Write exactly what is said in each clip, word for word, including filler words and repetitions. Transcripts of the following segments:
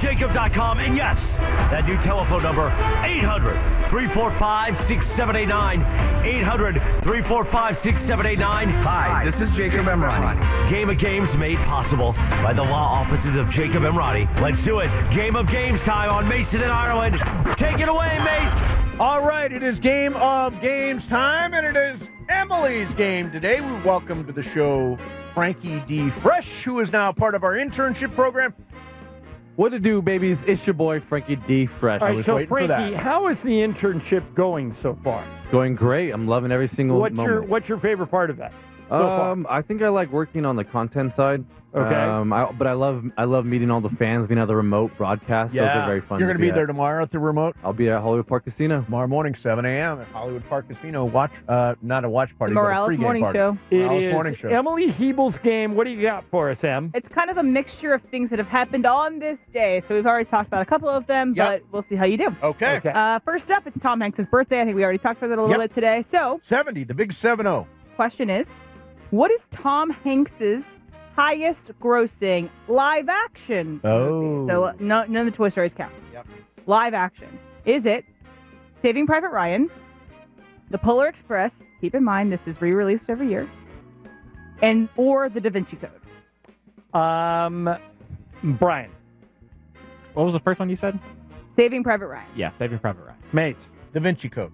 Jacob dot com. And yes, that new telephone number, eight hundred, three four five, six seven eight nine. eight hundred, three four five, six seven eight nine. Hi, this is Jacob Emrani. Game of Games made possible by the law offices of Jacob Emrani. Let's do it. Game of Games time on Mason and Ireland. Take it away, Mace. All right, it is Game of Games time, and it is Emily's game today. We welcome to the show Frankie D. Fresh, who is now part of our internship program. What to do, babies? It's your boy, Frankie D. Fresh. All I right, was so waiting Frankie, for that. how is the internship going so far? Going great. I'm loving every single What's moment. your What's your favorite part of that so um, I think I like working on the content side. Okay. Um, I, but I love I love meeting all the fans, being at the remote broadcast. Those are very fun. You're to going to be at. there tomorrow at the remote? I'll be at Hollywood Park Casino. Tomorrow morning, seven a.m. at Hollywood Park Casino. Watch, uh, not a watch party, The but a Morales pregame Morning party. Show. It Morales is Morning Show. Emily Hebel's game. What do you got for us, Em? It's kind of a mixture of things that have happened on this day. So we've already talked about a couple of them, Yep. but we'll see how you do. Okay. Okay. Uh, first up, it's Tom Hanks' birthday. I think we already talked about it a little Yep. bit today. So, seventy, the big seven oh. question is, what is Tom Hanks's highest grossing live action Oh. movie? So uh, no, none of the Toy Stories count. Yep. Live action. Is it Saving Private Ryan, The Polar Express, keep in mind this is re-released every year, and or The Da Vinci Code? Um, Brian. What was the first one you said? Saving Private Ryan. Yeah, Saving Private Ryan. Mace. Da Vinci Code.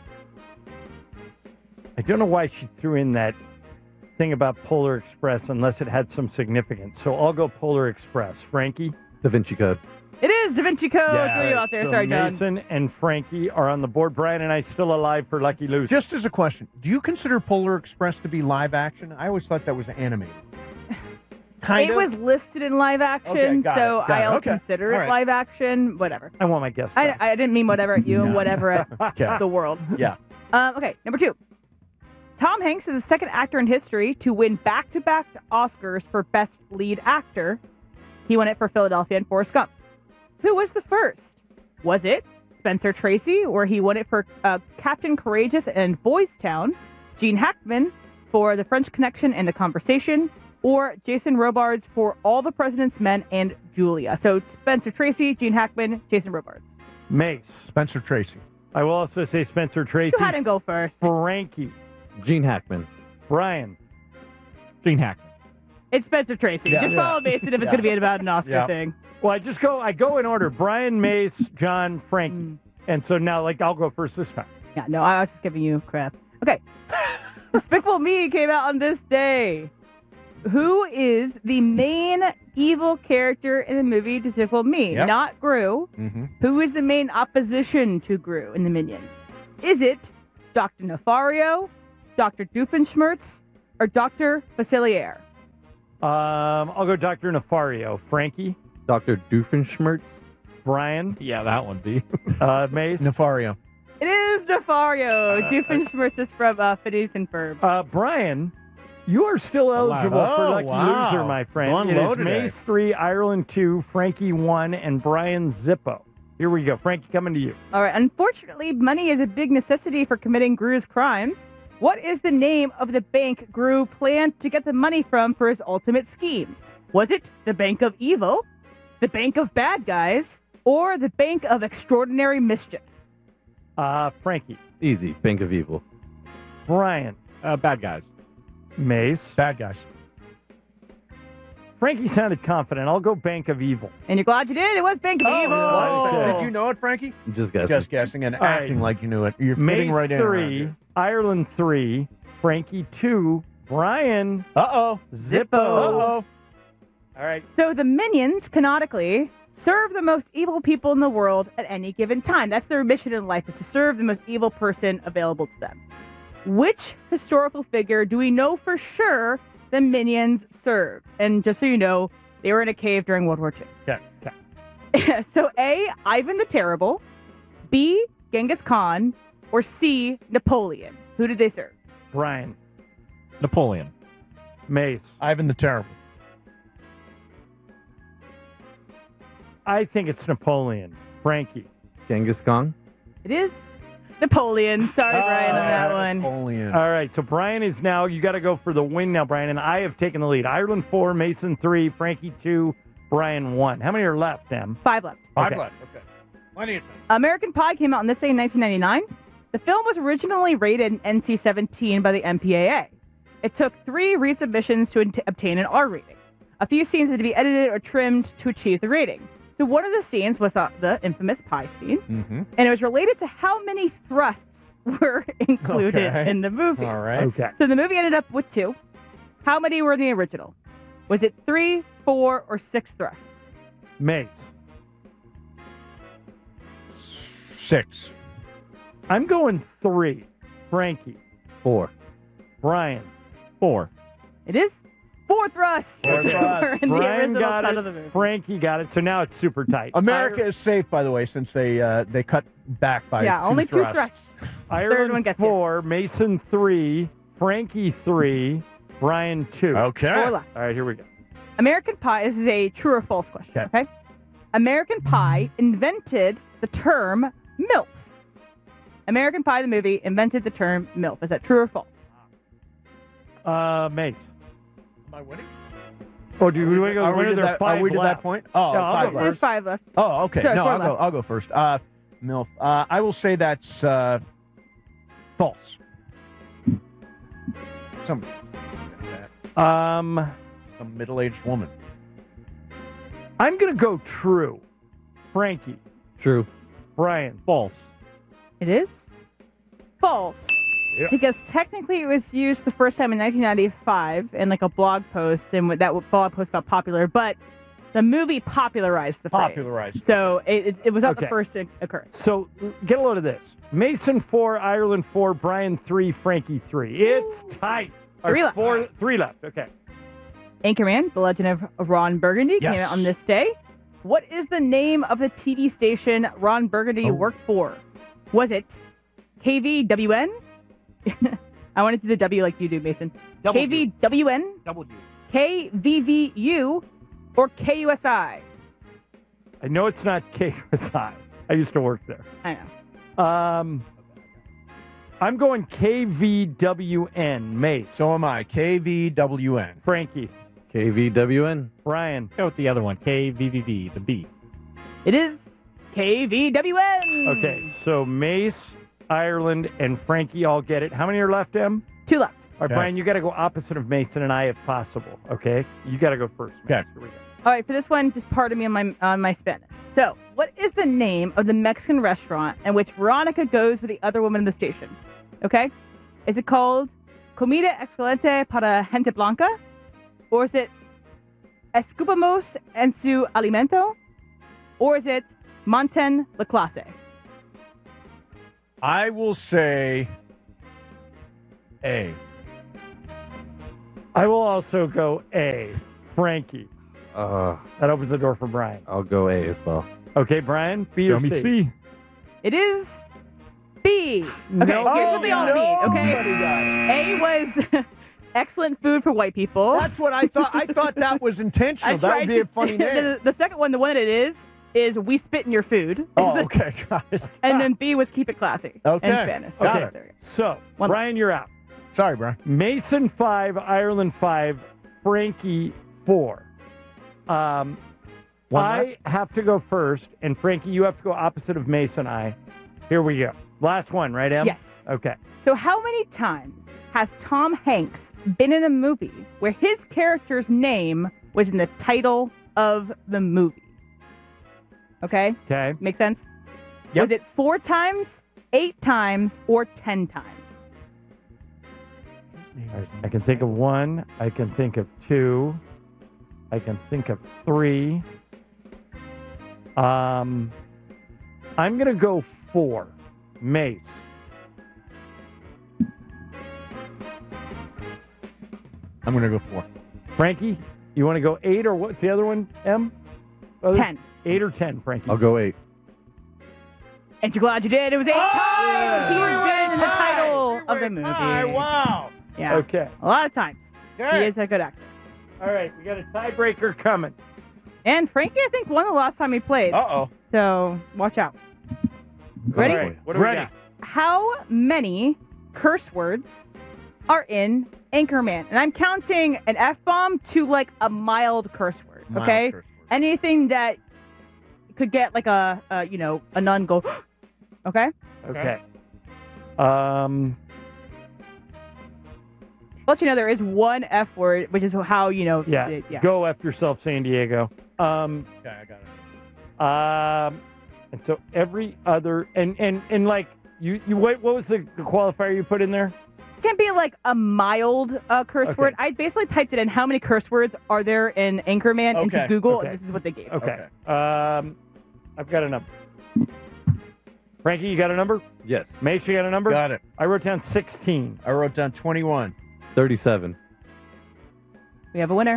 I don't know why she threw in that thing about Polar Express unless it had some significance. So I'll go Polar Express. Frankie? Da Vinci Code. It is Da Vinci Code. Yeah, Three out there. so Sorry, John. Mason and Frankie are on the board. Brian and I still alive for Lucky Loser. Just as a question, do you consider Polar Express to be live action? I always thought that was animated. Kind it of? was listed in live action, Okay, got so it, got it. I'll Okay. consider All it right. live action. Whatever. I want my guess I, back. I didn't mean whatever at you, whatever at Okay. the world. Yeah. Um, okay, number two. Tom Hanks is the second actor in history to win back-to-back Oscars for Best Lead Actor. He won it for Philadelphia and Forrest Gump. Who was the first? Was it Spencer Tracy, where he won it for uh, Captain Courageous and Boys Town, Gene Hackman for The French Connection and The Conversation, or Jason Robards for All the President's Men and Julia? So Spencer Tracy, Gene Hackman, Jason Robards. Mace. Spencer Tracy. I will also say Spencer Tracy. Go ahead and go first. Frankie. Gene Hackman. Brian. Gene Hackman. It's Spencer Tracy. Yeah. Just Yeah. follow Mason if it's Yeah. going to be about an Oscar Yeah. thing. Well, I just go. I go in order. Brian, Mace, John, Frankie, Mm. and so now, like, I'll go first this time. Yeah, no, I was just giving you crap. Okay. Despicable Me came out on this day. Who is the main evil character in the movie Despicable Me? Yep. Not Gru. Mm-hmm. Who is the main opposition to Gru in the Minions? Is it Doctor Nefario, Doctor Doofenshmirtz, or Doctor Facilier? Um, I'll go Doctor Nefario. Frankie, Doctor Doofenshmirtz. Brian, Yeah, that one, B. uh, Mace, Nefario. It is Nefario. Doofenshmirtz is from uh, Phineas and Ferb. uh, Brian. You are still eligible Oh, for Lucky wow. Loser, my friend. Going It low is today. Mace three, Ireland two, Frankie one, and Brian Zippo. Here we go. Frankie, coming to you. All right. Unfortunately, money is a big necessity for committing Gru's crimes. What is the name of the bank Gru planned to get the money from for his ultimate scheme? Was it the Bank of Evil, the Bank of Bad Guys, or the Bank of Extraordinary Mischief? Uh, Frankie, Easy. Bank of Evil. Brian, Uh, bad guys. Mace. Bad guys. Frankie sounded confident. I'll go Bank of Evil. And you're glad you did. It was Bank of Oh, Evil. it was. Oh. Did you know it, Frankie? Just guessing. Just guessing and All right. acting like you knew it. You're Mace fitting right in. three, Ireland three, Frankie two, Brian Uh oh. Zippo. Uh oh. All right. So the minions, canonically, serve the most evil people in the world at any given time. That's their mission in life, is to serve the most evil person available to them. Which historical figure do we know for sure the minions serve? And just so you know, they were in a cave during World War Two. Okay. Okay. So A, Ivan the Terrible, B, Genghis Khan, or C, Napoleon. Who did they serve? Brian, Napoleon. Mace. Ivan the Terrible. I think it's Napoleon. Frankie. Genghis Khan. It is Napoleon. Sorry, Brian, on that one. Napoleon. All right. So Brian is now, you got to go for the win now, Brian. And I have taken the lead. Ireland four, Mason three, Frankie two, Brian one. How many are left, Em? Five left. Five Okay. left. Okay. Plenty of time. American Pie came out on this day in nineteen ninety-nine. The film was originally rated N C seventeen by the M P A A. It took three resubmissions to int- obtain an R rating. A few scenes had to be edited or trimmed to achieve the rating. So one of the scenes was uh, the infamous pie scene, Mm-hmm. and it was related to how many thrusts were included Okay. in the movie. All right. Okay. So the movie ended up with two. How many were in the original? Was it three, four, or six thrusts? Mace. Six. I'm going three. Frankie. Four. Brian. Four. It is four thrusts. Four were thrusts. in the Brian original got cut it. of the movie. Frankie got it. So now it's super tight. America is safe, by the way, since they uh, they cut back by yeah, two only two thrusts. thrusts. Ireland Third one gets you. four. Mason three. Frankie three. Brian two. Okay. Four left. All right, here we go. American Pie, this is a true or false question, Okay. okay? American Pie invented the term MILF. American Pie, the movie, invented the term MILF. Is that true or false? Uh, Mace. Am I winning? Oh, do we want to go? Are we When are to there that, five are we to left? that point? Oh, Yeah, I'll five go left. There's five left. Oh, okay. Sure, no, four I'll go. left. I'll go first. Uh, MILF. Uh, I will say that's uh, false. Some Um, some middle-aged woman. I'm going to go true. Frankie. True. Brian. False. It is false. Yeah. Because technically it was used the first time in nineteen ninety-five in like a blog post, and that blog post got popular, but the movie popularized the phrase. Popularized it. So it, it, it was not Okay. the first to occur. So get a load of this. Mason four, Ireland four, Brian three, Frankie three. It's tight. Or Three left. Four, three left. Okay. Anchorman, The Legend of Ron Burgundy, Yes. came out on this day. What is the name of the T V station Ron Burgundy Oh. worked for? Was it K V W N? I want to do the W like you do, Mason. W. K V W N, W. K V V U, or K U S I? I know it's not K U S I. I used to work there. I know. Um, I'm going K V W N. Mace. So am I. K V W N. Frankie. K V W N. Brian. Go with the other one. K V V V, the B. It is K V W N. Okay, so Mace, Ireland, and Frankie all get it. How many are left, Em? Two left. All right, Okay. Brian, you got to go opposite of Mason and I if possible. Okay, you got to go first. Mace. Okay. Here we go. All right, for this one, just pardon me on my on my Spanish. So, what is the name of the Mexican restaurant in which Veronica goes with the other woman in the station? Okay, is it called Comida Excelente para Gente Blanca, or is it Escupamos en su alimento, or is it Manten la clase? I will say A. I will also go A. Frankie. Uh, That opens the door for Brian. I'll go A as well. Okay, Brian. B or Show me C? C. It is B. Okay, No. here's what they all mean. Okay, Nobody got it. A was excellent food for white people. That's what I thought. I thought that was intentional. I That would tried be a to- funny name. the, the second one, the one it is, is we spit in your food. Oh, okay. Got it. And then B was keep it classy. Okay. In Spanish. Got Okay, it. there we go. So, One Brian, you're out. Sorry, Brian. Mason five, Ireland five, Frankie four. Um, One I left? have to go first, and Frankie, you have to go opposite of Mason. I. Here we go. Last one, right, Em? Yes. Okay. So how many times has Tom Hanks been in a movie where his character's name was in the title of the movie? Okay? Okay. Make sense? Yep. Was it four times, eight times, or ten times? I can think of one. I can think of two. I can think of three. Um, I'm gonna go four. Mace. I'm going to go four. Frankie, you want to go eight or what's the other one? M. Other- Ten. Eight or ten, Frankie. I'll go eight. And you're glad you did. It was eight times. He was been in the Tie. title We of the went movie. tie. Wow. Yeah. Okay. A lot of times. Okay. He is a good actor. All right, we got a tiebreaker coming. And Frankie, I think, won the last time he played. Uh-oh. So watch out. Ready? All right, what do we Ready. got? How many curse words are in Anchorman? And I'm counting an F-bomb to like a mild curse word, Mild okay? curse word. anything that could get like a, a you know, a nun go, okay? Okay. Um, I'll let you know there is one F word, which is how, you know. yeah. It, yeah. Go F yourself, San Diego. Um, Okay, I got it. um, and so every other, and, and, and like, you, you what, what was the, the qualifier you put in there? It can be like a mild uh, curse Okay. word. I basically typed it in how many curse words are there in Anchorman Okay. into Google, Okay. and this is what they gave. Okay. Um, I've got a number. Frankie, you got a number? Yes. Mace, you got a number? Got it. I wrote down sixteen. I wrote down twenty-one. thirty-seven. We have a winner.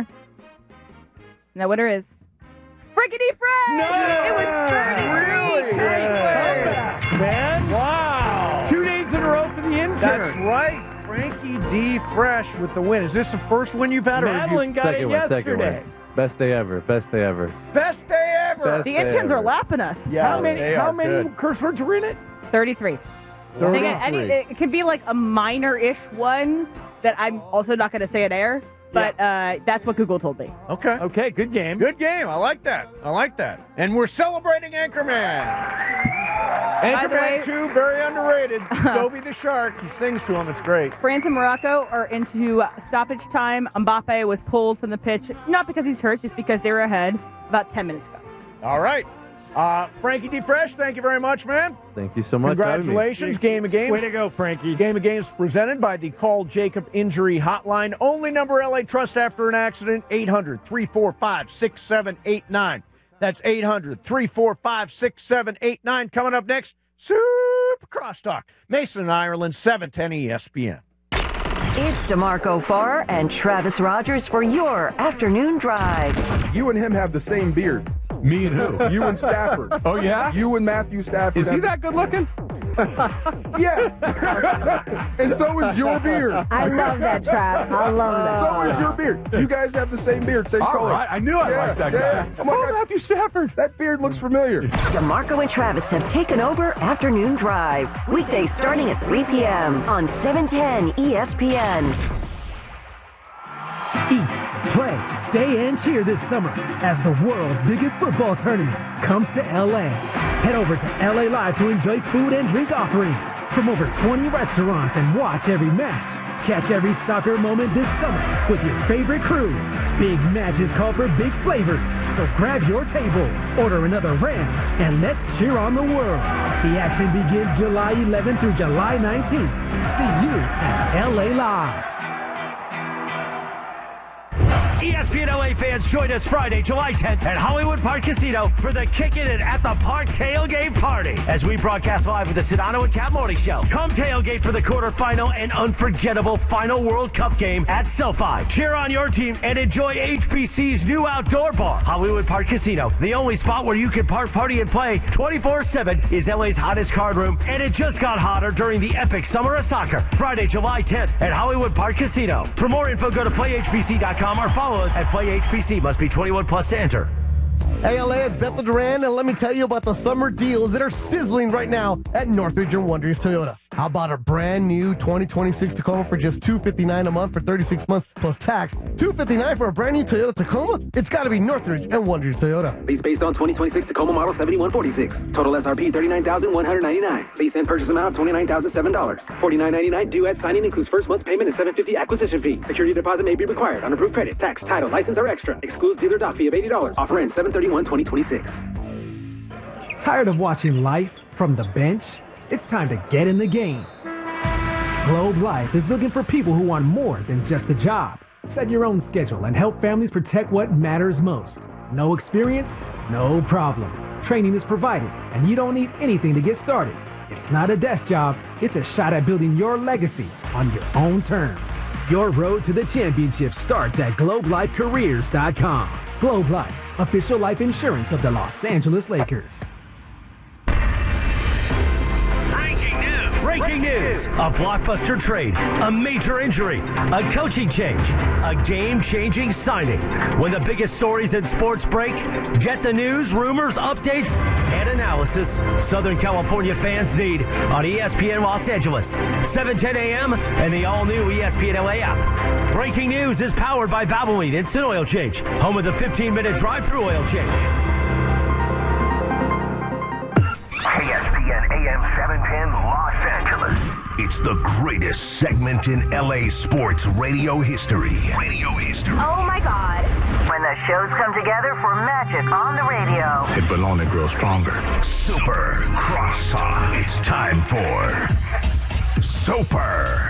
And that winner is Frankie D. Fresh! It was thirty-three! Really? Yeah. Man. Wow. Two days in a row for the intern. That's right. Frankie D. Fresh with the win. Is this the first win you've had? Or have you- Madeline got Second it one, second yesterday. one. Best day ever. Best day ever. Best day ever. Best The day interns ever. are lapping us. Yeah, How many, they how are many good. curse words were in it? thirty-three. thirty-three. Again, any, it could be like a minor-ish one that I'm also not going to say it air, but uh, that's what Google told me. Okay. Okay, good game. Good game. I like that. I like that. And we're celebrating Anchorman. By the way- Anchorman two, very underrated. Dobie the Shark. He sings to him. It's great. France and Morocco are into stoppage time. Mbappe was pulled from the pitch, not because he's hurt, just because they were ahead about ten minutes ago. All right. Uh, Frankie D. Fresh, thank you very much, man. Thank you so much for having me. Congratulations. Game of Games. Way to go, Frankie. Game of Games presented by the Call Jacob Injury Hotline. Only number L A Trust after an accident, eight hundred, three four five, six seven eight nine. That's eight hundred, three four five, six seven eight nine. Coming up next, Super Crosstalk. Mason and Ireland, seven ten E S P N. It's DeMarco Farr and Travis Rogers for your afternoon drive. You and him have the same beard. Me and who? You and Stafford. Oh, yeah? You and Matthew Stafford. Is he that good looking? Yeah. And so is your beard. I love that, Trav. I love that. So is your beard. You guys have the same beard, same All color. right, I knew I Yeah, liked that yeah. guy. Oh, my God. Matthew Stafford. That beard looks familiar. DeMarco and Travis have taken over Afternoon Drive. Weekdays starting at three p.m. on seven ten E S P N. Eat, play, stay, and cheer this summer as the world's biggest football tournament comes to L A. Head over to L A Live to enjoy food and drink offerings from over twenty restaurants and watch every match. Catch every soccer moment this summer with your favorite crew. Big matches call for big flavors, so grab your table, order another round, and let's cheer on the world. The action begins July eleventh through July nineteenth. See you at L A Live. E S P N L A fans, join us Friday, July tenth at Hollywood Park Casino for the Kickin' It at the Park tailgate party as we broadcast live with the Sedano and Cat Morning Show. Come tailgate for the quarterfinal and unforgettable final World Cup game at SoFi. Cheer on your team and enjoy H B C's new outdoor bar. Hollywood Park Casino, the only spot where you can park, party, and play twenty-four seven, is L A's hottest card room, and it just got hotter during the epic Summer of Soccer. Friday, July tenth at Hollywood Park Casino. For more info, go to play H B C dot com or follow us at Play H B C. Must be twenty-one plus to enter. Hey, L A, it's Bethel Duran, and let me tell you about the summer deals that are sizzling right now at Northridge and Wonders Toyota. How about a brand new twenty twenty-six Tacoma for just two hundred fifty-nine dollars a month for thirty-six months plus tax? two hundred fifty-nine dollars for a brand new Toyota Tacoma? It's got to be Northridge and Wonders Toyota. Lease based on twenty twenty-six Tacoma model seventy-one forty-six. Total S R P thirty-nine thousand one hundred ninety-nine dollars. Lease and purchase amount of twenty-nine thousand seven dollars. forty-nine ninety-nine due at signing includes first month's payment and seven hundred fifty dollars acquisition fee. Security deposit may be required on approved credit. Tax, title, license are extra. Excludes dealer dock fee of eighty dollars. Offer ends seven thirty-one twenty twenty-six. Tired of watching life from the bench? It's time to get in the game. Globe Life is looking for people who want more than just a job. Set your own schedule and help families protect what matters most. No experience? No problem. Training is provided, and you don't need anything to get started. It's not a desk job. It's a shot at building your legacy on your own terms. Your road to the championship starts at globe life careers dot com. Globe Life, official life insurance of the Los Angeles Lakers. Breaking Breaking news. A blockbuster trade. A major injury. A coaching change. A game-changing signing. When the biggest stories in sports break, get the news, rumors, updates, and analysis Southern California fans need on E S P N Los Angeles. seven ten a.m. and the all-new E S P N L A app. Breaking news is powered by Valvoline Instant Oil Change, home of the fifteen-minute drive-through oil change. E S P N A M seven ten Los Angeles. It's the greatest segment in L A sports radio history. Radio history. Oh my God. When the shows come together for magic on the radio. It will only grow stronger. Super Crosstalk. It's time for Super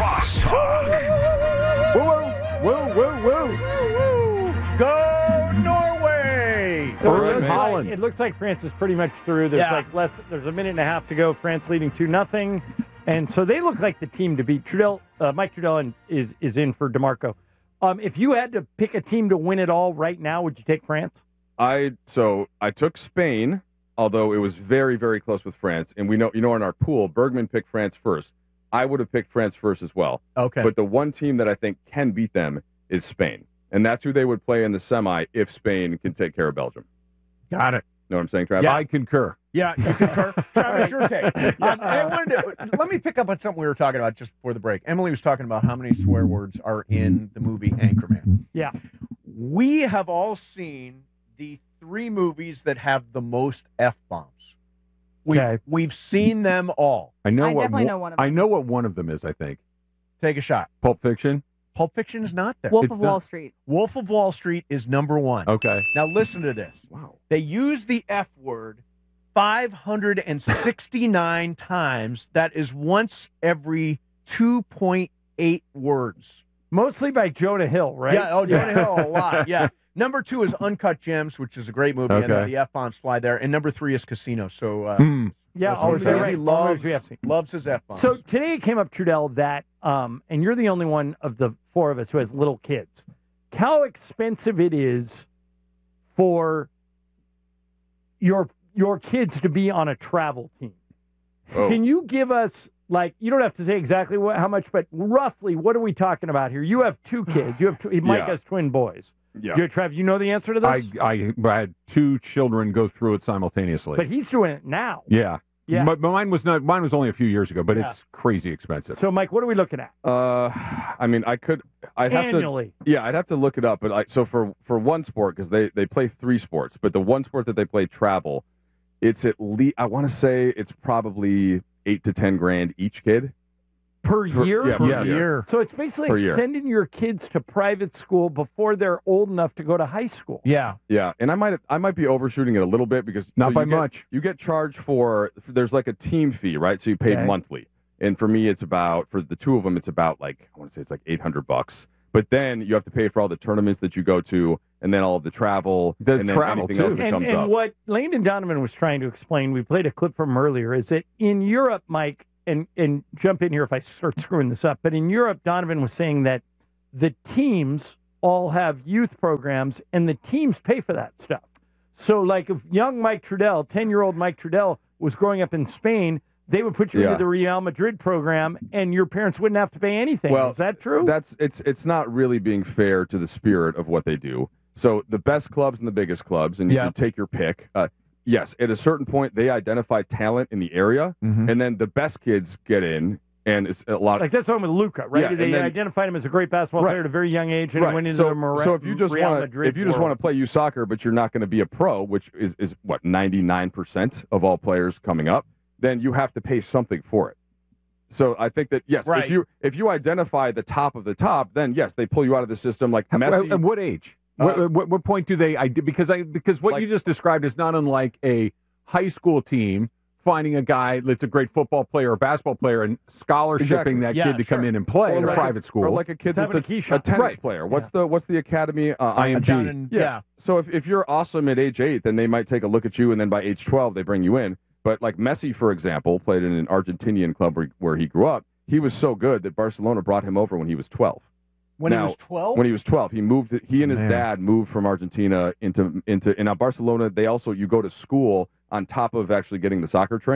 Crosstalk. Whoa, whoa, whoa, whoa, whoa. Go Norway! So Or it, looks Holland. like, it looks like France is pretty much through. There's Yeah. like less. There's a minute and a half to go. France leading two nothing, and so they look like the team to beat. Trudell, uh, Mike Trudell, and is is in for DeMarco. Um, if you had to pick a team to win it all right now, would you take France? I so I took Spain, although it was very, very close with France. And we know, you know, in our pool, Bergman picked France first. I would have picked France first as well. Okay. But the one team that I think can beat them is Spain. And that's who they would play in the semi if Spain can take care of Belgium. Got it. Know what I'm saying, Travis? Yeah. I concur. Yeah, you concur. Travis, your take. Um, I wanted to, let me pick up on something we were talking about just before the break. Emily was talking about how many swear words are in the movie Anchorman. Yeah. We have all seen the three movies that have the most F-bombs. We've, Okay. we've seen them all. I know I what definitely one- know one of I them. know what one of them is. I think Take a shot. Pulp Fiction. Pulp Fiction is not there. Wolf It's of not- Wall Street. Wolf of Wall Street is number one. Okay. Now listen to this. Wow. They use the F word five hundred sixty-nine times. That is once every two point eight words. Mostly by Jonah Hill, right? Yeah, oh, Jonah Hill a lot, yeah. Number two is Uncut Gems, which is a great movie, and Okay. the F-bombs fly there. And number three is Casino. So, uh, Hmm. Yeah, so all Scorsese right, right. All loves, movies we have seen. loves his F-bombs. So today it came up, Trudell, that, um, and you're the only one of the four of us who has little kids, how expensive it is for your your kids to be on a travel team. Oh. Can you give us, like, you don't have to say exactly what, how much, but roughly, what are we talking about here? You have two kids. You have two, Mike Yeah. has twin boys. Yeah. You, Trev, you know the answer to I, this? I I had two children go through it simultaneously. But he's doing it now. yeah. Yeah. But, but mine was not. Mine was only a few years ago. But Yeah. it's crazy expensive. So, Mike, what are we looking at? Uh, I mean, I could. I'd have Annually. to. Yeah, I'd have to look it up. But I, so for for one sport, because they they play three sports, but the one sport that they play, travel, it's at least. I want to say it's probably eight to ten grand each kid. Per For- year? yeah, per Yes. year. So it's basically Per year. sending your kids to private school before they're old enough to go to high school. yeah. Yeah, and I might I might be overshooting it a little bit because Not so by you get- much. You get charged for there's like a team fee, right? So you pay Okay. monthly, and for me, it's about for the two of them, it's about like I want to say it's like eight hundred bucks. But then you have to pay for all the tournaments that you go to, and then all of the travel, The and then travel, anything too. else that And, comes and up. what Landon Donovan was trying to explain, we played a clip from earlier, is that in Europe, Mike, and, and jump in here if I start screwing this up, but in Europe, Donovan was saying that the teams all have youth programs, and the teams pay for that stuff. So, like, if young Mike Trudell, ten-year-old Mike Trudell, was growing up in Spain, they would put you Yeah. into the Real Madrid program, and your parents wouldn't have to pay anything. Well, Is that true? That's it's it's not really being fair to the spirit of what they do. So the best clubs and the biggest clubs, and you Yeah. can take your pick. Uh, yes, at a certain point, they identify talent in the area, Mhm. and then the best kids get in, and it's a lot. like that's the one with Luca, right? Yeah, they and then- identified him as a great basketball Right. player at a very young age, and he Right. went into so, the Mora- so if you just Real want Madrid to, if you just world. want to play youth soccer, but you're not going to be a pro, which is is what ninety nine percent of all players coming up, then you have to pay something for it. So I think that yes, Right. if you if you identify the top of the top, then yes, they pull you out of the system. Like Messi, At what age? Uh, what, what, what point do they? I because I because what Like- you just described is not unlike a high school team finding a guy that's a great football player or basketball player and scholarshiping Exactly. that Yeah, kid to come sure. in and play Or at a like private school. or like a kid It's that's having a, a key a shot. tennis Right. player. What's the what's the academy? Uh, I M G. Down in- yeah. yeah. So if if you're awesome at age eight, then they might take a look at you, and then by age twelve, they bring you in. But like Messi, for example, played in an Argentinian club where, where he grew up. He was so good that Barcelona brought him over when he was twelve. When Now, he was twelve? When he was twelve, he moved. He and his Man. dad moved from Argentina into into. And now Barcelona, they also you go to school on top of actually getting the soccer training.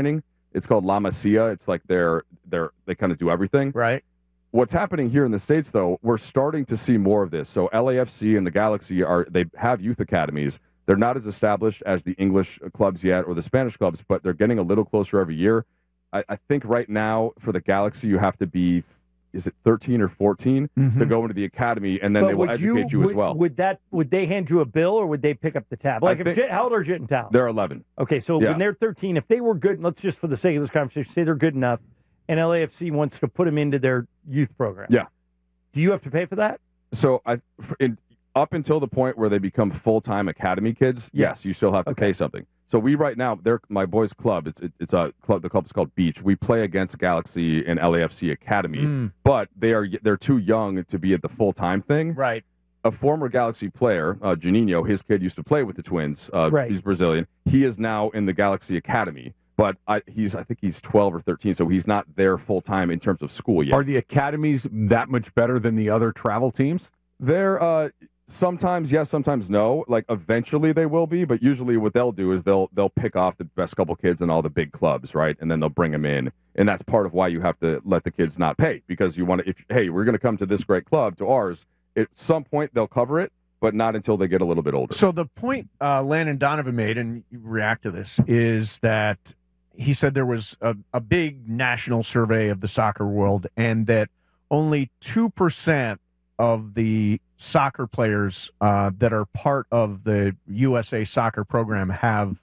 It's called La Masia. It's like they're they're they kind of do everything. Right. What's happening here in the States, though, we're starting to see more of this. So L A F C and the Galaxy are they have youth academies. They're not as established as the English clubs yet or the Spanish clubs, but they're getting a little closer every year. I, I think right now for the Galaxy, you have to be, is it thirteen or fourteen Mm-hmm. to go into the academy, and then But they will would educate you, would, as well. Would that would they hand you a bill or would they pick up the tab? Like I if think- Jet, how old are Jet and Tal? They're eleven. Okay, so Yeah. when they're thirteen, if they were good, let's just for the sake of this conversation say they're good enough, and L A F C wants to put them into their youth program. Yeah. Do you have to pay for that? So I, for- in, up until the point where they become full-time academy kids, Yeah. yes, you still have to pay something. So we right now, they're my boys' club. It's it, it's a club. The club's called Beach. We play against Galaxy and L A F C Academy, Mm. but they are they're too young to be at the full-time thing. Right. A former Galaxy player, uh, Juninho, his kid used to play with the Twins. Uh, Right. He's Brazilian. He is now in the Galaxy Academy, but I, he's I think he's twelve or thirteen, so he's not there full-time in terms of school yet. Are the academies that much better than the other travel teams? They're uh, sometimes yes, sometimes no. Like eventually they will be, but usually what they'll do is they'll they'll pick off the best couple kids in all the big clubs, right? And then they'll bring them in, and that's part of why you have to let the kids not pay because you want to. If hey, we're going to come to this great club to ours, at some point they'll cover it, but not until they get a little bit older. So the point uh, Landon Donovan made, and you react to this, is that he said there was a, a big national survey of the soccer world, and that only two percent of the soccer players uh, that are part of the U S A soccer program have.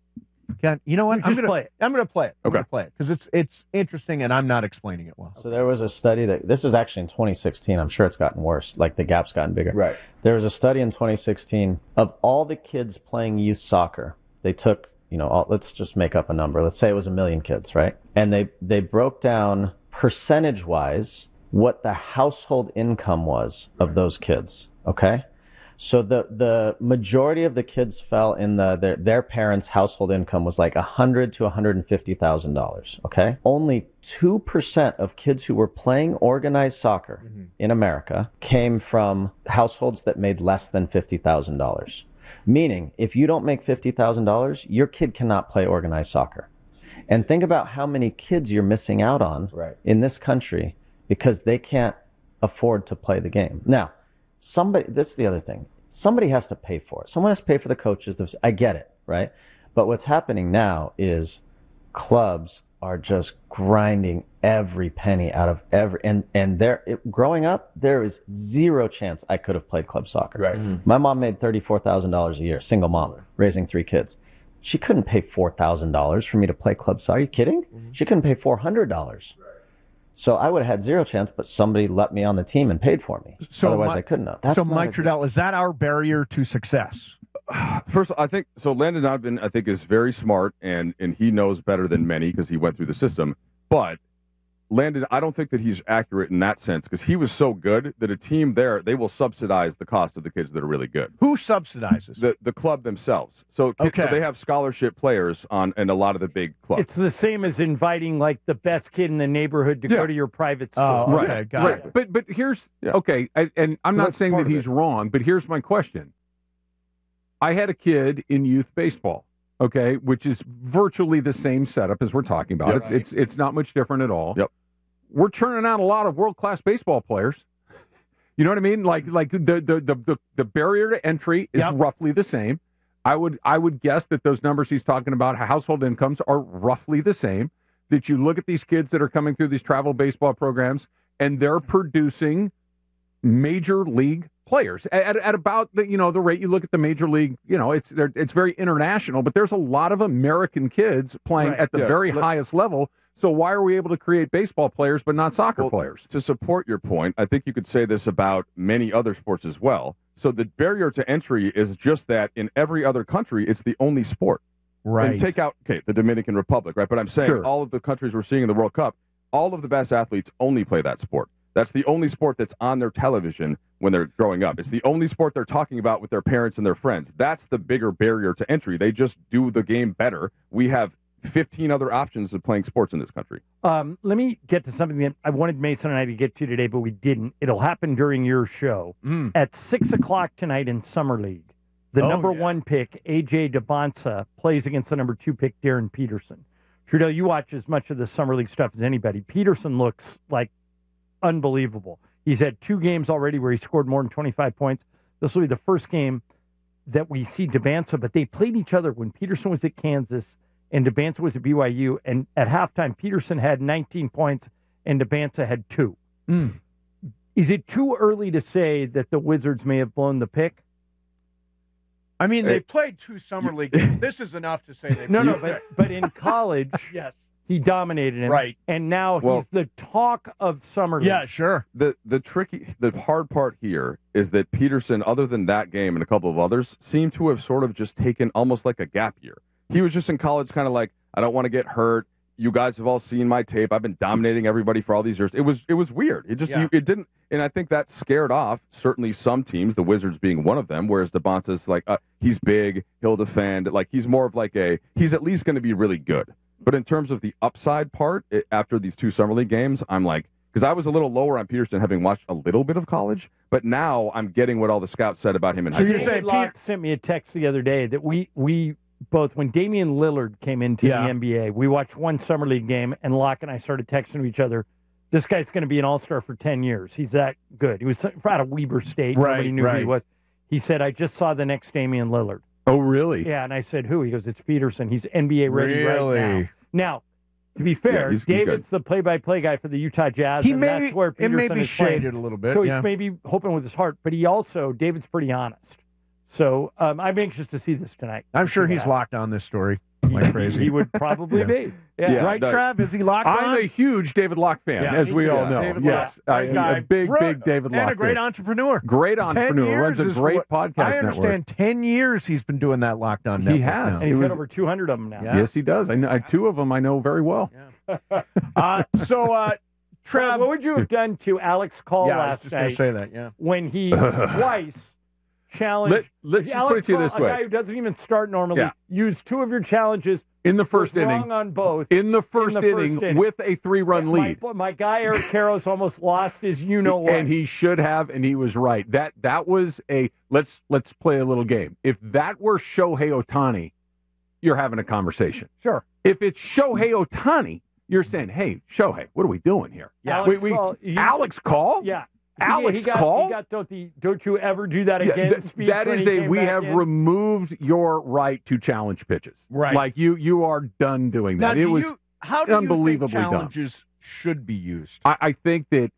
Can, you know what? You I'm just gonna play it. I'm going to play it. I'm Okay. going to play it because it's it's interesting, and I'm not explaining it well. So there was a study that this is actually in twenty sixteen. I'm sure it's gotten worse. Like the gap's gotten bigger. Right. There was a study in twenty sixteen of all the kids playing youth soccer. They took, you know, all, let's just make up a number. Let's say it was a million kids, right? And they they broke down percentage wise what the household income was of those kids. Okay. So the, the majority of the kids fell in the their, their parents' household income was like a hundred to a hundred and fifty thousand dollars. Okay, only two percent of kids who were playing organized soccer mm-hmm. in America came from households that made less than fifty thousand dollars. Meaning, if you don't make fifty thousand dollars, your kid cannot play organized soccer. And think about how many kids you're missing out on right. in this country because they can't afford to play the game. Now. Somebody, this is the other thing. Somebody has to pay for it. Someone has to pay for the coaches. I get it, right? But what's happening now is clubs are just grinding every penny out of every, and, and there, it, growing up, there is zero chance I could have played club soccer. Right. Mm-hmm. My mom made thirty-four thousand dollars a year, single mom, raising three kids. She couldn't pay four thousand dollars for me to play club soccer. Are you kidding? Mm-hmm. She couldn't pay four hundred dollars. Right. So I would have had zero chance, but somebody let me on the team and paid for me. So Otherwise, my, I couldn't have. That's so, not Mike a- Trudell, is that our barrier to success? First, I think so. Landon Donovan, I think, is very smart, and and he knows better than many because he went through the system. But Landon, I don't think that he's accurate in that sense because he was so good that a team there they will subsidize the cost of the kids that are really good. Who subsidizes? The the club themselves. So, kids, Okay. so they have scholarship players on in a lot of the big clubs. It's the same as inviting like the best kid in the neighborhood to Yeah. go to your private school. Oh, okay, Right, got right. it. But but here's Yeah. okay, I, and I'm So not that's saying part that of he's it. wrong, but here's my question. I had a kid in youth baseball, okay, which is virtually the same setup as we're talking about. Yep. It's it's it's not much different at all. Yep. We're churning out a lot of world class baseball players. You know what I mean? Like like the the the the, the barrier to entry is Yep. roughly the same. I would I would guess that those numbers he's talking about, household incomes, are roughly the same. That you look at these kids that are coming through these travel baseball programs and they're producing major league players at, at about the you know the rate you look at the major league. You know it's they're- it's very international, but there's a lot of American kids playing Right. at the Yeah. very Let- highest level. So why are we able to create baseball players but not soccer Well, players? To support your point, I think you could say this about many other sports as well. So the barrier to entry is just that in every other country, it's the only sport. Right. And take out, okay, the Dominican Republic, right? But I'm saying Sure. all of the countries we're seeing in the World Cup, all of the best athletes only play that sport. That's the only sport that's on their television when they're growing up. It's the only sport they're talking about with their parents and their friends. That's the bigger barrier to entry. They just do the game better. We have fifteen other options of playing sports in this country. Um, let me get to something that I wanted Mason and I to get to today, but we didn't. It'll happen during your show. Mm. At six o'clock tonight in Summer League, the Oh, number yeah. one pick, A J DeBonsa, plays against the number two pick, Darren Peterson. Trudell, you watch as much of the summer league stuff as anybody. Peterson looks like unbelievable. He's had two games already where he scored more than twenty-five points. This will be the first game that we see Debanza, but they played each other when Peterson was at Kansas and Debanza was at B Y U. And at halftime, Peterson had nineteen points and Debanza had two. Mm. Is it too early to say that the Wizards may have blown the pick? I mean, they played two summer league games. This is enough to say they No, no, blew but, it. but in college, yes. he dominated him. Right. And now Well- he's the talk of summer league. Yeah, sure. The the tricky, the hard part here is that Peterson, other than that game and a couple of others, seemed to have sort of just taken almost like a gap year. He was just in college, kind of like, I don't want to get hurt. You guys have all seen my tape. I've been dominating everybody for all these years. It was it was weird. It just Yeah. you, it didn't, and I think that scared off certainly some teams, the Wizards being one of them. Whereas Debanza's like, uh, he's big, he'll defend. Like he's more of like a, he's at least going to be really good. But in terms of the upside part, it, after these two summer league games, I'm like, because I was a little lower on Peterson having watched a little bit of college, but now I'm getting what all the scouts said about him in So high you're school. saying Locke sent me a text the other day that we we both, when Damian Lillard came into Yeah. the N B A, we watched one summer league game, and Locke and I started texting to each other, this guy's going to be an all-star for ten years. He's that good. He was out of Weber State. Right, Nobody knew who he right. was. He said, I just saw the next Damian Lillard. Oh, really? Yeah, and I said, who? He goes, it's Peterson. He's N B A ready right now. Really? Now, to be fair, Yeah, he's- he's David's the play-by-play guy for the Utah Jazz, He and may, that's where it Peterson may be is playing. shaded a little bit. So he's yeah. maybe hoping with his heart, but he also, David's pretty honest. So um, I'm anxious to see this tonight. I'm sure See what he's happens. locked on this story like crazy. He would probably Yeah. be. Yeah. Yeah. right, no. Trav? Is he locked I'm on? a huge David Locke fan, Yeah, as me we too. all Yeah, know. David yes, Locke. I, Great guy. a big, Bro- big David Locke And a great fan. entrepreneur. Great Ten entrepreneur. Runs a years is great what- podcast I understand network. ten years he's been doing that Locked On He network has. now. And he's He got was- over two hundred of them now. Yeah. Yes, he does. I know I, two of them I know very well. Uh, so, uh, Trav, Trav, what would you have done to Alex Call yeah, I was last just going to night say that, yeah. when he twice challenged Let- let's just Alex put it to you Call, this a way. guy who doesn't even start normally, Yeah. used two of your challenges, In the first was inning, wrong on both. in the first, in the first inning, inning. with a three-run Yeah, lead. My, my guy Eric Karros almost lost his you know what. And he should have, and he was right. That that was a let's let's play a little game. If that were Shohei Ohtani, you're having a conversation. Sure. If it's Shohei Ohtani, you're saying, "Hey, Shohei, what are we doing here?" Yeah. we, Alex we, Call, he- Alex Call, Yeah. Alex he, he got, Call? He got, don't, the, don't you ever do that Yeah, again? th- speech that when is he a came we back have in? removed your right to challenge pitches. Right. Like you you are done doing Now, that. do it was you, how do you unbelievably think dumb. challenges should be used? I, I think that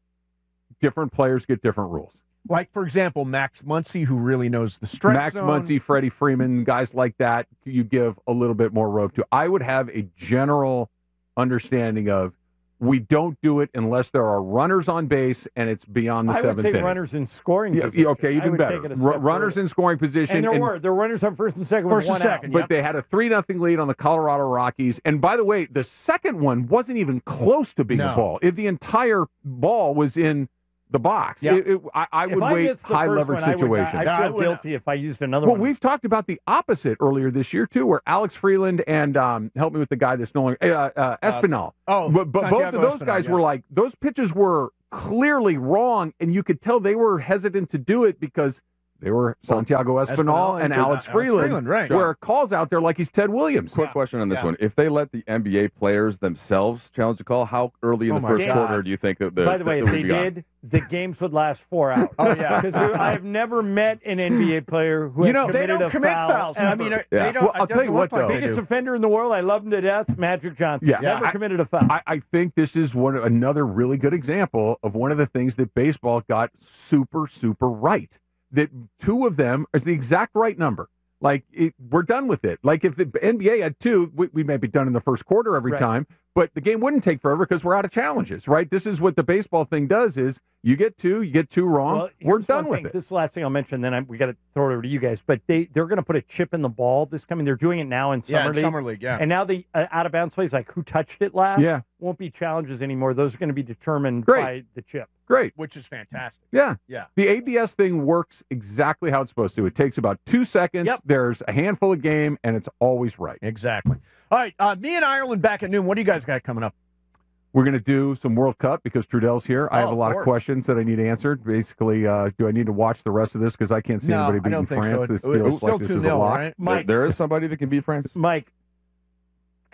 different players get different rules. Like, for example, Max Muncy, who really knows the strike Max zone. Muncy, Freddie Freeman, guys like that, you give a little bit more rope to. I would have a general understanding of we don't do it unless there are runners on base and it's beyond the I would seventh say inning. runners in scoring Yeah, position. yeah, okay, I even would better. take it a Ru- step runners further. in scoring position. And there and- were. There were runners on first and second First with and one out. second, But Yep. they had a three nothing lead on the Colorado Rockies. And by the way, the second one wasn't even close to being No. a ball. If the entire ball was in the box. Yeah. It- it- I, I If would I wait missed the high first leverage one, I would not- situation. I Yeah, I feel would not. guilty if I used another Well, one. we've talked about the opposite earlier this year too, where Alex Freeland and um, help me with the guy that's no longer uh, uh, Espinal. oh, but, but both Santiago of those Espinal, guys yeah. were like those pitches were clearly wrong, and you could tell they were hesitant to do it because they were Santiago Espinal, Espinal and and Alex Alex Freeland, Freeland, right. where calls out there like he's Ted Williams. Quick question on this Yeah. one: if they let the N B A players themselves challenge the call, how early in Oh the my first God. quarter do you think that the By the way, that if would they be on? did, the games would last four hours. Oh, yeah. Because I've never met an N B A player who You has know, They committed don't a commit foul fouls. I ever. mean, Yeah. they don't. Well, it I'll tell doesn't you look what, like though. they biggest do. offender in the world. I love him to death. Magic Johnson. Yeah. Never I- committed a foul. I, I think this is one another really good example of one of the things that baseball got super, super right. That two of them is the exact right number. Like, it, we're done with it. Like, if the N B A had two, we, we may be done in the first quarter every Right. time, but the game wouldn't take forever because we're out of challenges, right? This is what the baseball thing does is you get two, you get two wrong, Well, we're here's done one with thing. it. This is the last thing I'll mention, then I, we got to throw it over to you guys. But they, they're going to put a chip in the ball this coming. They're doing it now in Summer Yeah, in League. Summer League, yeah. And now the uh, out-of-bounds plays, like who touched it last, Yeah. won't be challenges anymore. Those are going to be determined Great. by the chip. Great. Which is fantastic. Yeah. Yeah. The A B S thing works exactly how it's supposed to. It takes about two seconds. Yep. There's a handful of game, and it's always right. Exactly. All right, uh, me and Ireland back at noon. What do you guys got coming up? We're going to do some World Cup because Trudell's here. I Oh, have a of lot course. of questions that I need answered. Basically, uh, do I need to watch the rest of this because I can't see No, anybody I beating don't think France? so. This It- it was feels still like this two is a nil, lock. right? There, Mike, there is somebody that can beat France. Mike,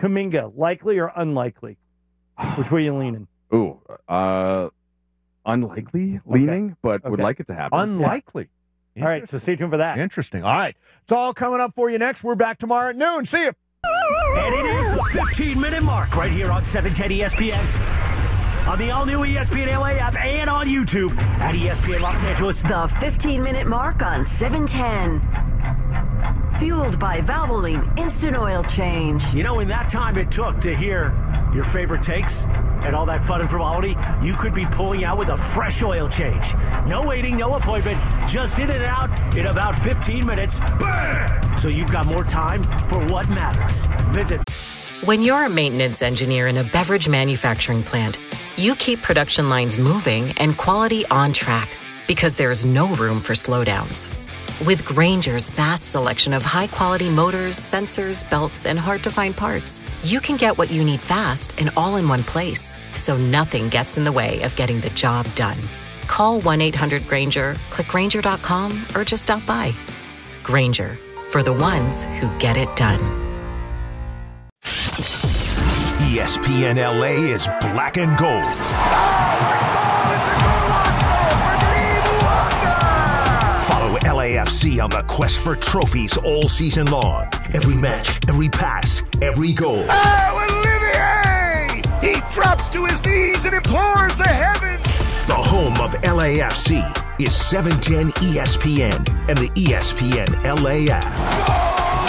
Kuminga, likely or unlikely? Which way are you leaning? Ooh, uh, unlikely leaning, okay. but okay. would like it to happen. Unlikely. All right, so stay tuned for that. Interesting. All right. It's all coming up for you next. We're back tomorrow at noon. See you. And it is the fifteen-minute mark right here on seven ten E S P N. On the all-new E S P N L A app and on YouTube at E S P N Los Angeles. The fifteen-minute mark on seven ten. Fueled by Valvoline Instant Oil Change. You know, in that time it took to hear your favorite takes and all that fun and frivolity, you could be pulling out with a fresh oil change. No waiting, no appointment, just in and out in about fifteen minutes. Bam! So you've got more time for what matters. Visit. When you're a maintenance engineer in a beverage manufacturing plant, you keep production lines moving and quality on track because there's no room for slowdowns. With Grainger's vast selection of high-quality motors, sensors, belts, and hard-to-find parts, you can get what you need fast and all in one place, so nothing gets in the way of getting the job done. Call one eight hundred Grainger, click Grainger dot com, or just stop by. Grainger, for the ones who get it done. E S P N L A is black and gold. Follow L A F C on the quest for trophies all season long. Every match, every pass, every goal. Oh, Olivier! He drops to his knees and implores the heavens. The home of L A F C is seven ten E S P N and the E S P N L A app.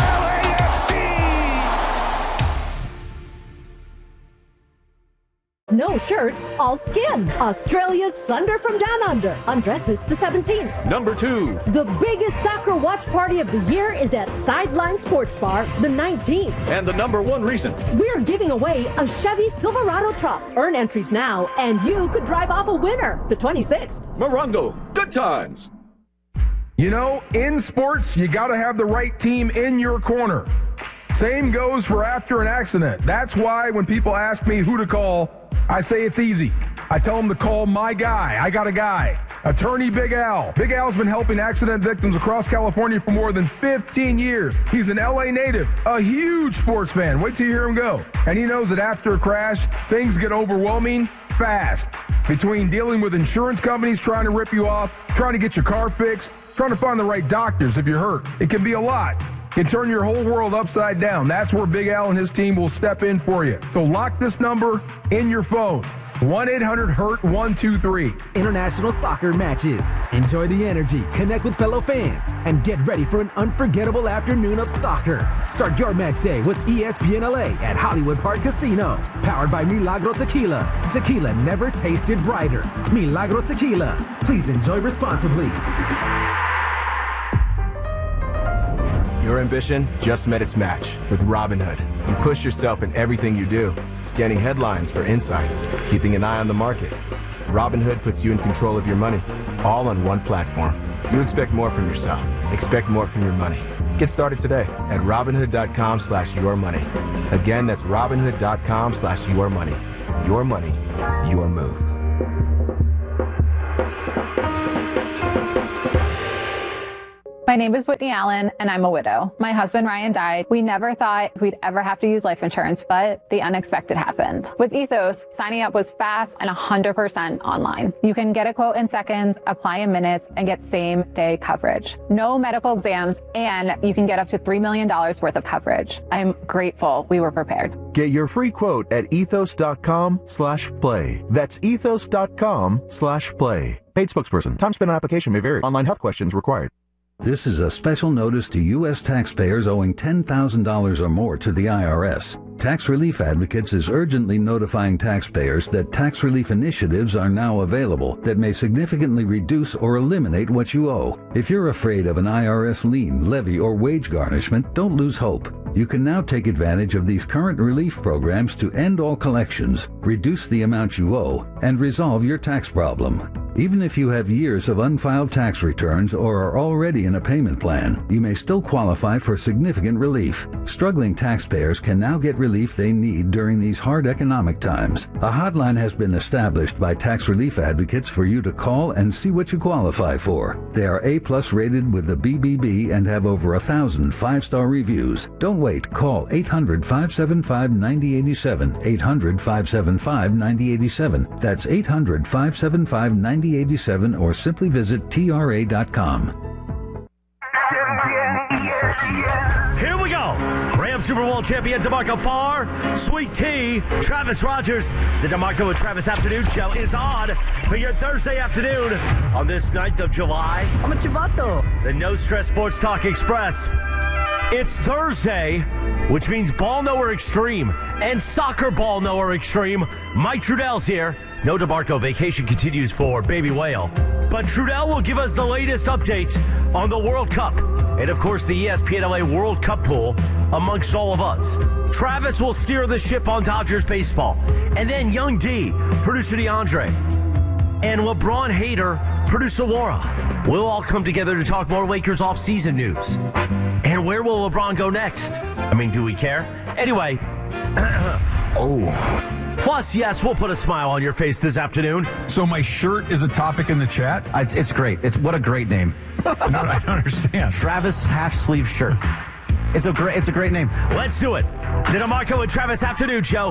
No shirts, all skin. Australia's Thunder from Down Under. Undresses the seventeenth. Number two. The biggest soccer watch party of the year is at Sideline Sports Bar, the nineteenth. And the number one reason. We're giving away a Chevy Silverado truck. Earn entries now, and you could drive off a winner, the twenty-sixth. Morongo, good times. You know, in sports, you got to have the right team in your corner. Same goes for after an accident. That's why when people ask me who to call, I say it's easy. I tell them to call my guy. I got a guy. Attorney Big Al. Big Al's been helping accident victims across California for more than fifteen years. He's an L A native, a huge sports fan. Wait till you hear him go. And he knows that after a crash, things get overwhelming fast. Between dealing with insurance companies trying to rip you off, trying to get your car fixed, trying to find the right doctors if you're hurt, it can be a lot. Can turn your whole world upside down. That's where Big Al and his team will step in for you. So lock this number in your phone. one eight hundred hurt one two three. International soccer matches. Enjoy the energy, connect with fellow fans, and get ready for an unforgettable afternoon of soccer. Start your match day with E S P N L A at Hollywood Park Casino. Powered by Milagro Tequila. Tequila never tasted brighter. Milagro Tequila. Please enjoy responsibly. Your ambition just met its match with Robinhood. You push yourself in everything you do, scanning headlines for insights, keeping an eye on the market. Robinhood puts you in control of your money, all on one platform. You expect more from yourself. Expect more from your money. Get started today at Robinhood.com slash your money. Again, that's Robinhood.com slash your money. Your money, your move. My name is Whitney Allen, and I'm a widow. My husband, Ryan, died. We never thought we'd ever have to use life insurance, but the unexpected happened. With Ethos, signing up was fast and one hundred percent online. You can get a quote in seconds, apply in minutes, and get same-day coverage. No medical exams, and you can get up to three million dollars worth of coverage. I'm grateful we were prepared. Get your free quote at ethos.com slash play. That's ethos.com slash play. Paid spokesperson. Time spent on application may vary. Online health questions required. This is a special notice to U S taxpayers owing ten thousand dollars or more to the I R S. Tax Relief Advocates is urgently notifying taxpayers that tax relief initiatives are now available that may significantly reduce or eliminate what you owe. If you're afraid of an I R S lien, levy, or wage garnishment, don't lose hope. You can now take advantage of these current relief programs to end all collections, reduce the amount you owe, and resolve your tax problem. Even if you have years of unfiled tax returns or are already in a payment plan, you may still qualify for significant relief. Struggling taxpayers can now get relief they need during these hard economic times. A hotline has been established by tax relief advocates for you to call and see what you qualify for. They are A-plus rated with the B B B and have over a thousand five-star reviews. Don't wait. Call eight hundred, five seven five, nine zero eight seven, eight hundred, five seven five, nine zero eight seven. That's eight hundred, five seven five, nine zero eight seven or simply visit T R A dot com. Here we go. Rams Super Bowl champion DeMarco Farr, Sweet Tea, Travis Rogers. The DeMarco and Travis Afternoon Show is on for your Thursday afternoon on this ninth of July. I'm a Chivato. The No Stress Sports Talk Express. It's Thursday, which means Ball Knower Extreme and Soccer Ball Knower Extreme. Mike Trudell's here. No DeMarco vacation continues for Baby Whale. But Trudell will give us the latest update on the World Cup. And, of course, the E S P N L A World Cup pool amongst all of us. Travis will steer the ship on Dodgers baseball. And then Young D, producer DeAndre, and LeBron Hader, producer Laura. We'll all come together to talk more Lakers off-season news. And where will LeBron go next? I mean, do we care? Anyway. oh. Plus, yes, we'll put a smile on your face this afternoon. So my shirt is a topic in the chat? I, it's great. It's what a great name. No, I don't understand. Travis half sleeve shirt. It's a great. It's a great name. Let's do it. The DeMarco and Travis Afternoon Show.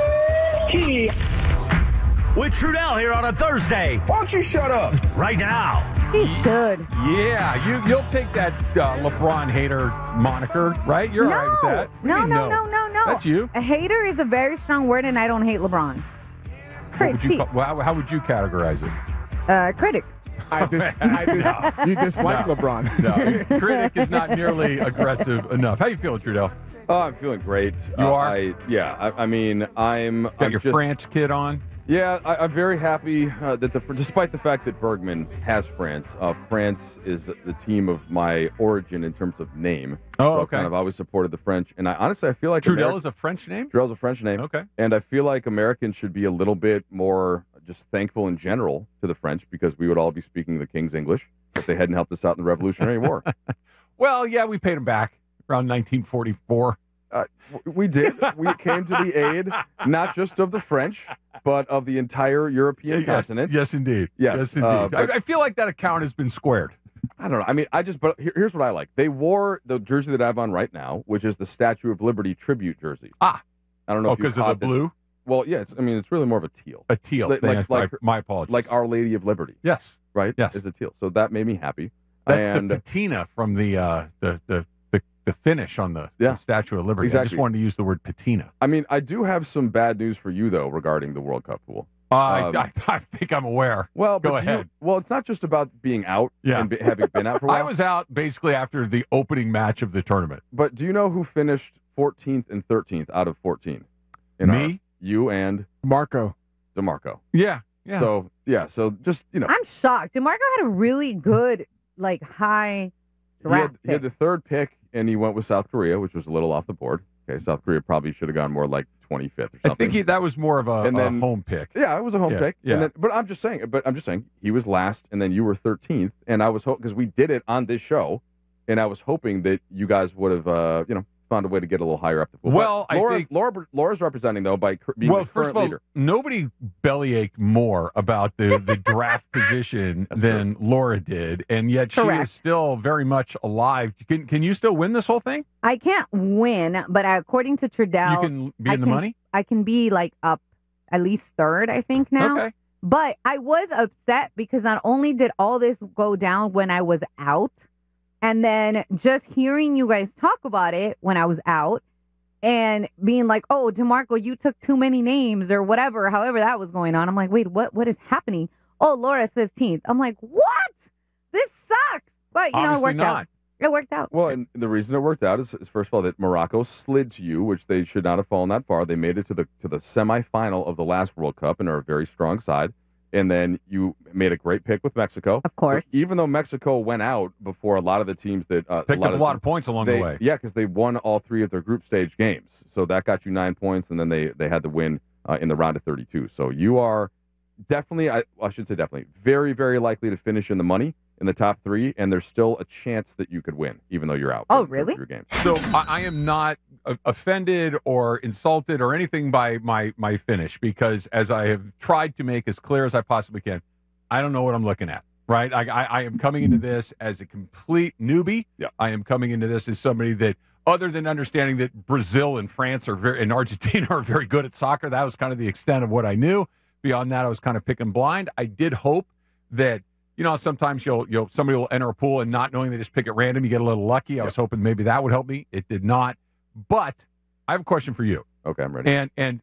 With Trudell here on a Thursday. Why don't you shut up right now? He should. Yeah, you you'll take that uh, LeBron hater moniker, right? You're no. all right with that. What No, do you mean, no, no, no, no. That's you. A hater is a very strong word, and I don't hate LeBron. What would you call, well, how, how would you categorize it? Uh, critic. I dis- I dis- you dislike no. LeBron. No, critic is not nearly aggressive enough. How you feeling, Trudell? Oh, I'm feeling great. You uh, are? I, yeah, I, I mean, I'm... Got I'm your just, France kid on? Yeah, I, I'm very happy uh, that the despite the fact that Bergman has France, uh, France is the team of my origin in terms of name. Oh, so okay. I've kind of always supported the French, and I honestly I feel like Trudell Ameri- is a French name? Trudell's a French name. Okay. And I feel like Americans should be a little bit more just thankful in general to the French because we would all be speaking the King's English if they hadn't helped us out in the Revolutionary War. Well, yeah, we paid them back around nineteen forty-four. Uh, we did. We came to the aid, not just of the French, but of the entire European yes, continent. Yes, indeed. Yes, yes indeed. uh, but, I, I feel like that account has been squared. I don't know. I mean, I just, but here, here's what I like. They wore the jersey that I have on right now, which is the Statue of Liberty tribute jersey. Ah. I don't know Oh, if you because of the caught that. blue? Well, yeah, it's, I mean, it's really more of a teal. A teal. Like, Like, like, my, my apologies. like Our Lady of Liberty. Yes. Right? Yes. It's a teal. So that made me happy. That's and, the patina from the, uh, the, the, the, the finish on the, Yeah. the Statue of Liberty. Exactly. I just wanted to use the word patina. I mean, I do have some bad news for you, though, regarding the World Cup pool. Uh, Um, I, I think I'm aware. Well, Go but you- ahead. well, it's not just about being out Yeah. and be, having been out for a while. I was out basically after the opening match of the tournament. But do you know who finished fourteenth and thirteenth out of fourteen? In Me? our- you and Marco. DeMarco. Yeah. Yeah. So, yeah, so just, you know. I'm shocked. DeMarco had a really good, like, high He draft had, he had pick. the third pick, and he went with South Korea, which was a little off the board. Okay, South Korea probably should have gone more like twenty-fifth or something. I think he, that was more of a, And a then- home pick. Yeah, it was a home Yeah, pick. yeah. And then, but I'm just saying. But I'm just saying he was last, and then you were thirteenth, and I was hoping because we did it on this show, and I was hoping that you guys would have, uh, you know, found a way to get a little higher up the pool. Well, But I Laura's, think- Laura, Laura's representing though by cur- being Well, the first current of all, leader. nobody bellyached more about the, the draft position than Laura did, and yet she Correct. is still very much alive. Can can you still win this whole thing? I can't win, but according to Trudell, You can be I in the can- money? I can be like up at least third, I think now. Okay. But I was upset because not only did all this go down when I was out, and then just hearing you guys talk about it when I was out, and being like, "Oh, DeMarco, you took too many names," or whatever, however that was going on. I'm like, "Wait, what? What is happening?" Oh, Laura's fifteenth. I'm like, "What? This sucks." But you know, it Obviously worked not. out. It worked out. Well, and the reason it worked out is, is first of all that Morocco slid to you, which they should not have fallen that far. They made it to the to the semifinal of the last World Cup and are a very strong side. And then you made a great pick with Mexico. Of course. So even though Mexico went out before a lot of the teams that uh, Picked up a of lot the- of points along the they- way. Yeah, because they won all three of their group stage games, so that got you nine points, and then they they had to win uh, in the round of thirty-two. So you are definitely, I, well, I should say definitely, very, very likely to finish in the money in the top three, and there's still a chance that you could win, even though you're out. Oh, really? Your game. So I, I am not uh, offended or insulted or anything by my, my finish, because as I have tried to make as clear as I possibly can, I don't know what I'm looking at, right? I, I, I am coming into this as a complete newbie. Yeah. I am coming into this as somebody that, other than understanding that Brazil and France are very, and Argentina are very good at soccer, that was kind of the extent of what I knew. Beyond that, I was kind of picking blind. I did hope that, you know, sometimes you'll, you'll somebody will enter a pool and not knowing they just pick at random, you get a little lucky. I was hoping maybe that would help me. It did not. But I have a question for you. Okay, I'm ready. And and